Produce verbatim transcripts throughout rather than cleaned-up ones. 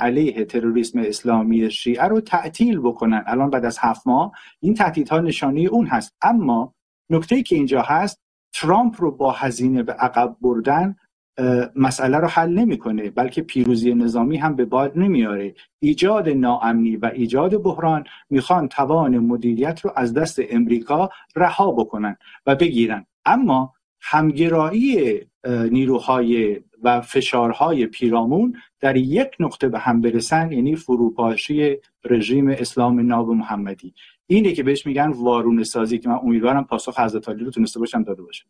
علیه تروریسم اسلامی شیعه رو تعطیل بکنن. الان بعد از هفت ماه این تهدیدها نشانه اون هست. اما نکته‌ای که اینجا هست، ترامپ رو با هزینه به عقب بردن مسئله رو حل نمیکنه، بلکه پیروزی نظامی هم به باد نمیاره. ایجاد ناامنی و ایجاد بحران میخوان توان مدیریت رو از دست امریکا رها بکنن و بگیرن. اما همگرایی نیروهای و فشارهای پیرامون در یک نقطه به هم برسن، یعنی فروپاشی رژیم اسلام ناب محمدی، اینه که بهش میگن وارونه سازی، که من امیدوارم پاسخ حضرت علی رو تونسته باشم داده باشم.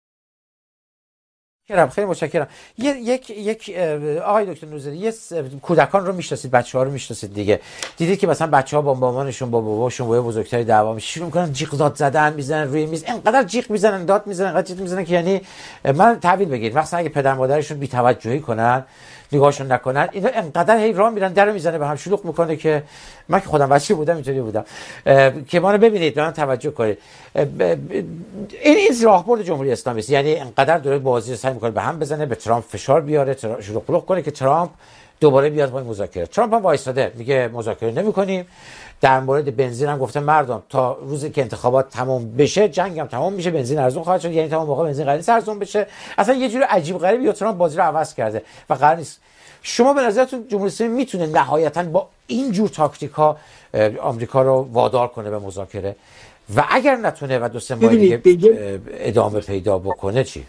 خیلی خیلی متشکرم. یک یک آقای دکتر نوذری، یه کودکان رو میشناسید، بچه‌ها رو میشناسید دیگه، دیدید که مثلا بچه‌ها با مامانشون با باباشون با بزرگتری دعوا میشه، شروع میکنن جیغ داد زدن، میزنن روی میز، اینقدر جیغ میزنن، داد میزنن، انقدر جیغ میزنن که یعنی من تعبیر بگید مثلا اگه پدر مادرشون بی‌توجهی کنن، نگاهشون نکنن، اینا انقدر هی راه میرن درو میزنه به هم، شلوغ میکنه که من که خودم بچه بودم اینطوری بودم که ما رو ببینید، به من توجه کنید. این این راهبرد جمهوری اسلامی است، یعنی انقدر داره بازی رو سعی میکنه به هم بزنه، به ترامپ فشار بیاره، شلوغ پلوغ کنه که ترامپ دوباره بیاد با مذاکره. ترامپ هم وایساده میگه مذاکره نمی‌کنیم. در مورد بنزین هم گفته مردم تا روزی که انتخابات تمام بشه جنگ هم تمام میشه، بنزین ارزون خواهد شد، یعنی تا اون موقع بنزین قرار نیست ارزون بشه. اصلا یه جور عجیب غریبی یا ترامپ بازی رو عوض کرده و قرار نیست. شما به نظرتون جمهوری اسلامی میتونه نهایتاً با این جور تاکتیکا آمریکا رو وادار کنه به مذاکره؟ و اگر نتونه و دو سه ماه دیگه بگه ادامه پیدا بکنه چی؟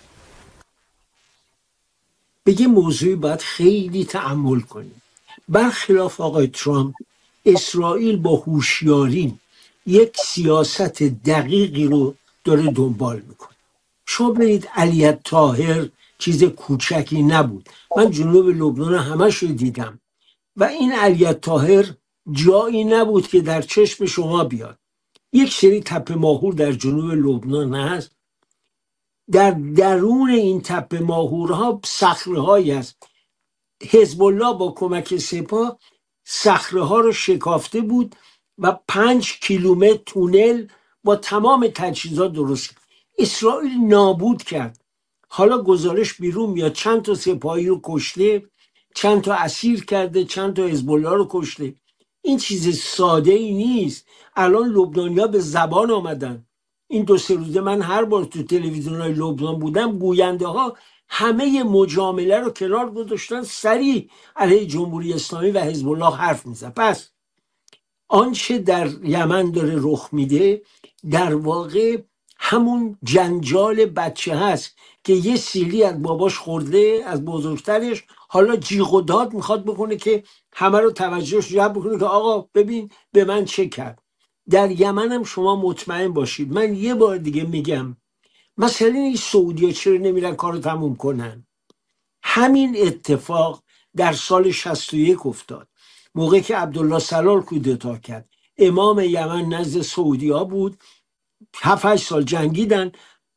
بگه موضوعی باید خیلی تأمل کنیم. برخلاف آقای ترامپ، اسرائیل با هوشیاری یک سیاست دقیقی رو داره دنبال میکنه. شما برید علی طاهر چیز کوچکی نبود. من جنوب لبنان همش رو دیدم و این علی طاهر جایی نبود که در چشم شما بیاد. یک سری تپه ماهور در جنوب لبنان هست، در درون این تپه ماهورها صخره‌هایی هست. حزب الله با کمک سپاه صخره‌ها رو شکافته بود و پنج کیلومتر تونل با تمام تجهیزات درست کرد. اسرائیل نابود کرد. حالا گزارش بیرون میاد چند تا سپاهی رو کشته، چند تا اسیر کرده، چند تا حزب الله رو کشته. این چیز ساده ای نیست. الان لبنانی‌ها به زبان آمدن. این دو سه روزه من هر بار تو تلویزیون‌های لبنان بودم، گوینده ها همه مجامله رو کنار گذاشتن، سریع علیه جمهوری اسلامی و حزب الله حرف میزنن. پس آنچه در یمن داره رخ میده در واقع همون جنجال بچه هست که یه سیلی از باباش خورده، از بزرگترش، حالا جیغ و داد میخواد بکنه که همه رو توجهش جلب بکنه که آقا ببین به من چه کرد. در یمن هم شما مطمئن باشید، من یه بار دیگه میگم، مثلا این سعودی چرا نمیرن کارو تموم کنن؟ همین اتفاق در سال شصت و یک افتاد، موقعی که عبدالله سلال کودتا کرد. امام یمن نزد سعودی ها بود، هفت هشت سال جنگیدن،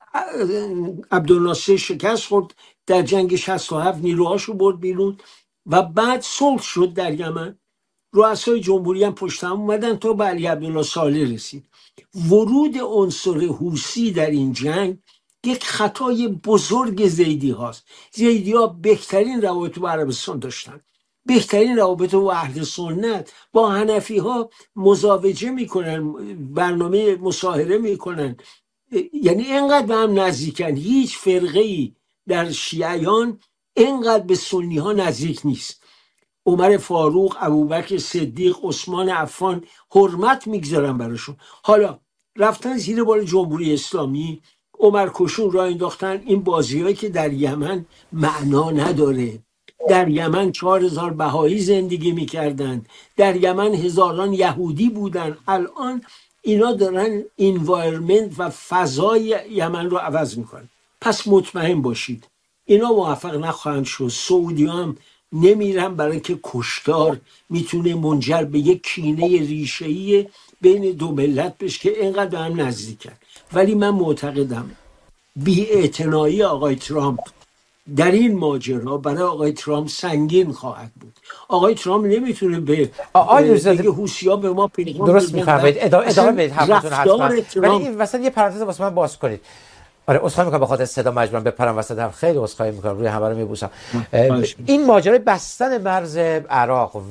عبدالناصر شکست خورد در جنگ شصت و هفت، نیروهاشو برد بیرون و بعد صلح شد در یمن. رؤسای جمهوری هم پشت هم اومدن تا به علی عبدالله صالح رسید. ورود عنصر حوثی در این جنگ یک خطای بزرگ زیدی هاست. زیدی ها بهترین روابط با عربستان داشتن، بهترین روابط با اهل سنت، با حنفی ها مزاوجه میکنن، برنامه مصاهره میکنن، یعنی اینقدر به هم نزدیکن. هیچ فرقه ای در شیعیان اینقدر به سنی ها نزدیک نیست. عمر فاروق، ابوبکر صدیق، عثمان عفان حرمت میگذارن براشون. حالا رفتن زیر بال جمهوری اسلامی، عمر کشون را انداختن. این بازی‌هایی که در یمن معنا نداره. در یمن چهار هزار بهایی زندگی میکردن، در یمن هزاران یهودی بودن. الان اینا دارن انوایرمنت و فضای یمن رو عوض میکنن. پس مطمئن باشید اینا موفق نخواهند شد. سعودی هم نمیرن، برای که کشتار میتونه منجر به یک کینه ریشه‌ای بین دو ملت بشه که اینقدر به هم نزدیکن. ولی من معتقدم بی‌اعتنایی آقای ترامپ در این ماجرا برای آقای ترامپ سنگین خواهد بود. آقای ترامپ نمیتونه به آقای نوذری حوثی‌ها به ما پیغام درست میفرمایید، ادامه ادامه بدید حرفتون حتما. ولی این وسط یه پرانتز واسه من باز کنید. آره عذرخواهی میکنم به خاطر صدا مجبورم بپرم وسط هم، خیلی عذرخواهی میکنم، روی همه رو میبوسم. این ماجرای بستن مرز عراق